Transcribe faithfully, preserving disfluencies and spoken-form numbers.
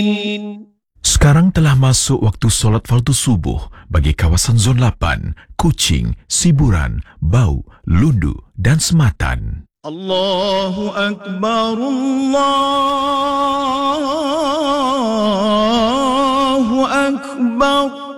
Sekarang telah masuk waktu solat fardu subuh bagi kawasan Zon lapan, Kuching, Siburan, Bau, Lundu dan Sematan. Allahu Akbar, Allahu Akbar.